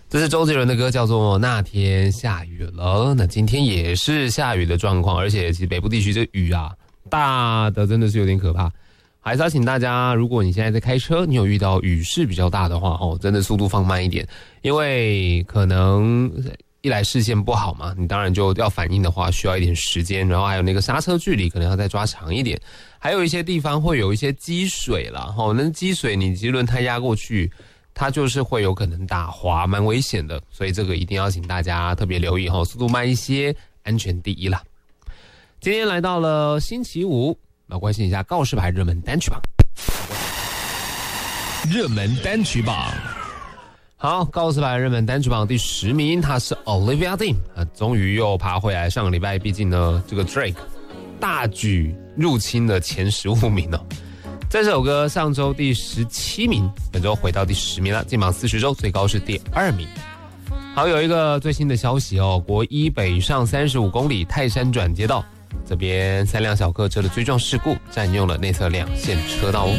这是周杰伦的歌，叫做《那天下雨了》。那今天也是下雨的状况，而且其实北部地区这雨啊，大的真的是有点可怕。还是要请大家，如果你现在在开车，你有遇到雨势比较大的话，真的速度放慢一点，因为可能一来视线不好嘛，你当然就要反应的话需要一点时间，然后还有那个刹车距离可能要再抓长一点，还有一些地方会有一些积水啦，那积水你机轮胎压过去，它就是会有可能打滑，蛮危险的，所以这个一定要请大家特别留意，速度慢一些，安全第一啦。今天来到了星期五，那关心一下告示牌热门单曲榜。 热门单曲榜， 好，告示牌热门单曲榜第10名，它是 Olivia Dean 终于又爬回来。上个礼拜，毕竟呢，这个 Drake 大举入侵了前15名哦。这首歌上周第17名，本周回到第10名了，进榜40周，最高是第2名。好，有一个最新的消息哦，国一北上35公里泰山转接道，这边3辆小客车的追撞事故，占用了内侧2线车道哦。